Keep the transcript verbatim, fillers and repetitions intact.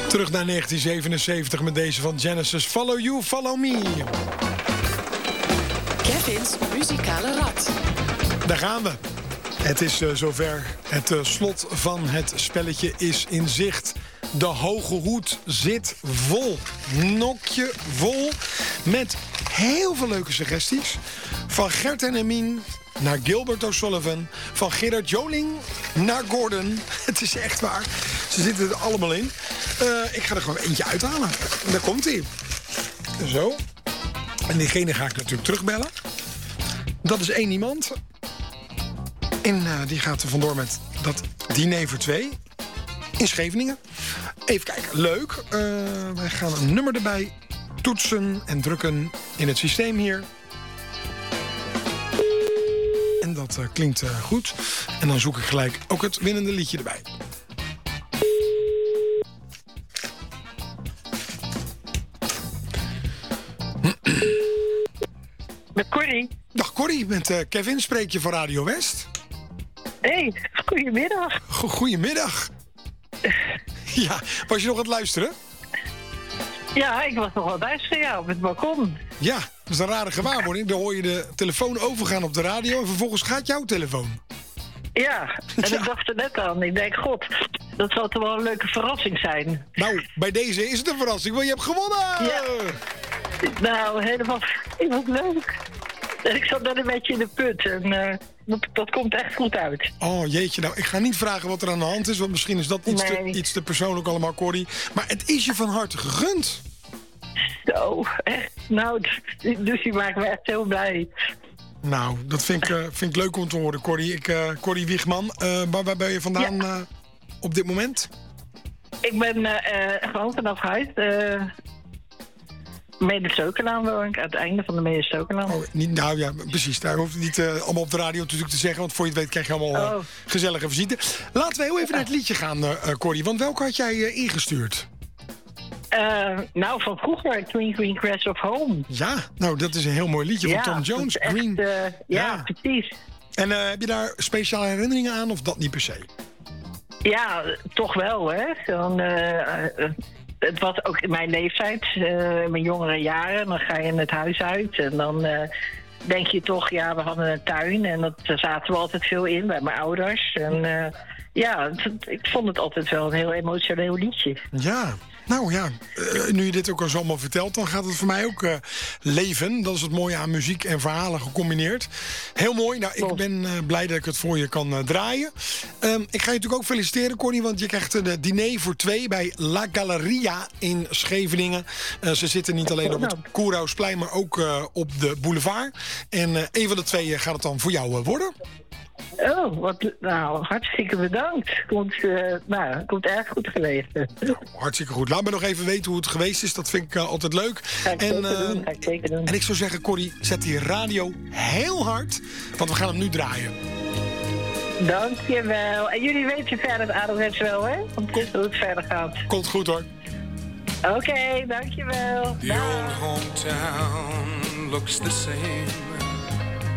Terug naar negentien zevenenzeventig met deze van Genesis. Follow You, Follow Me. Kevin's muzikale rad. Daar gaan we. Het is uh, zover. Het uh, slot van het spelletje is in zicht. De hoge hoed zit vol. Nokje vol. Met heel veel leuke suggesties. Van Gert en Emien naar Gilbert O'Sullivan. Van Gerard Joling naar Gordon. Het is echt waar. Ze zitten er allemaal in. Uh, ik ga er gewoon eentje uithalen. En daar komt hij. Zo. En diegene ga ik natuurlijk terugbellen. Dat is één iemand. En uh, die gaat er vandoor met dat diner voor twee. In Scheveningen. Even kijken. Leuk. Uh, wij gaan een nummer erbij toetsen en drukken in het systeem hier. En dat uh, klinkt uh, goed. En dan zoek ik gelijk ook het winnende liedje erbij. Met Corrie. Dag Corrie, met uh, Kevin spreek je van Radio West. Hé, hey, goedemiddag. Go- goedemiddag. Ja, was je nog aan het luisteren? Ja, ik was nog wel luisteren, ja, op het balkon. Ja, dat is een rare gewaarwording. Dan hoor je de telefoon overgaan op de radio en vervolgens gaat jouw telefoon. Ja, en Ja. ik dacht er net aan. Ik denk, god, dat zal toch wel een leuke verrassing zijn. Nou, bij deze is het een verrassing, want je hebt gewonnen! Ja. Nou, helemaal, helemaal leuk. En ik zat net een beetje in de put en uh, dat, dat komt echt goed uit. Oh jeetje, nou, ik ga niet vragen wat er aan de hand is, want misschien is dat iets, Nee. te, iets te persoonlijk allemaal, Corrie. Maar het is je van harte gegund. Zo, echt. Nou, dus die maakt me echt heel blij. Nou, dat vind ik, uh, vind ik leuk om te horen, Corrie. Ik, uh, Corrie Wiegman, uh, waar, waar ben je vandaan Ja. uh, op dit moment? Ik ben uh, uh, gewoon vanaf huis. Uh, Mede-Stokenlaan woon ik, aan het einde van de Mede-Stokenlaan. Oh, niet, nou ja, precies. Daar hoeft het niet uh, allemaal op de radio natuurlijk te zeggen, want voor je het weet krijg je allemaal uh, Oh. gezellige visite. Laten we heel even naar het liedje gaan, uh, uh, Corrie. Want welke had jij uh, ingestuurd? Uh, nou, van vroeger, Green Green Grass of Home. Ja, nou, dat is een heel mooi liedje van Tom dat Jones. is echt, Green. uh, ja, Ja. precies. En uh, heb je daar speciale herinneringen aan of dat niet per se? Ja, toch wel, hè. Dan, uh, uh, het was ook in mijn leeftijd, uh, in mijn jongere jaren. Dan ga je het huis uit en dan uh, denk je toch, ja, we hadden een tuin. En dat, daar zaten we altijd veel in bij mijn ouders. En uh, ja, het, ik vond het altijd wel een heel emotioneel liedje. Ja, nou ja, uh, nu je dit ook al zo allemaal vertelt, dan gaat het voor mij ook uh, leven. Dat is het mooie aan muziek en verhalen gecombineerd. Heel mooi. Nou, ik ben uh, blij dat ik het voor je kan uh, draaien. Um, ik ga je natuurlijk ook feliciteren, Corrie, want je krijgt een uh, diner voor twee bij La Galleria in Scheveningen. Uh, ze zitten niet alleen op het Koerhuisplein, maar ook uh, op de boulevard. En uh, een van de twee uh, gaat het dan voor jou uh, worden. Oh, wat, nou, hartstikke bedankt. Komt, uh, nou, komt erg goed gelegen. Nou, hartstikke goed. Laat me nog even weten hoe het geweest is. Dat vind ik uh, altijd leuk. Ga ik en, zeker uh, doen, ga ik zeker doen. En ik zou zeggen, Corrie, zet die radio heel hard. Want we gaan hem nu draaien. Dankjewel. En jullie weten verder het adres wel, hè? Want dit is hoe het verder gaat. Komt goed, hoor. Oké, okay, dankjewel. The old hometown looks the same